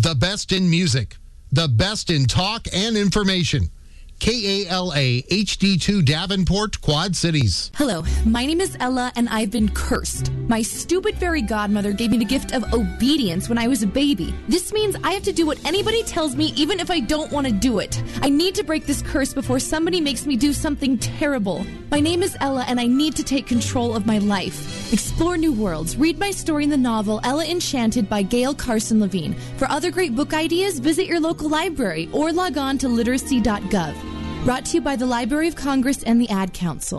The best in music, the best in talk and information. KALA HD2 Davenport, Quad Cities. Hello, my name is Ella, and I've been cursed. My stupid fairy godmother gave me the gift of obedience when I was a baby. This means I have to do what anybody tells me, even if I don't want to do it. I need to break this curse before somebody makes me do something terrible. My name is Ella, and I need to take control of my life. Explore new worlds. Read my story in the novel Ella Enchanted by Gail Carson Levine. For other great book ideas, visit your local library or log on to literacy.gov. Brought to you by the Library of Congress and the Ad Council.